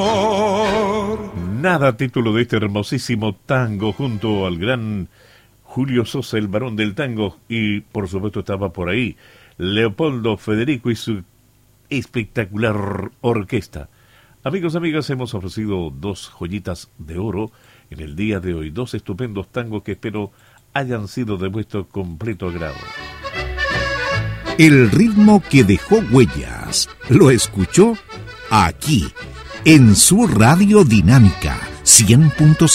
Nada, título de este hermosísimo tango junto al gran Julio Sosa, el varón del tango, y por supuesto estaba por ahí Leopoldo Federico y su espectacular orquesta. Amigos, amigas, hemos ofrecido dos joyitas de oro en el día de hoy, dos estupendos tangos que espero hayan sido de vuestro completo agrado. El ritmo que dejó huellas, lo escuchó aquí, en su Radio Dinámica 100.5.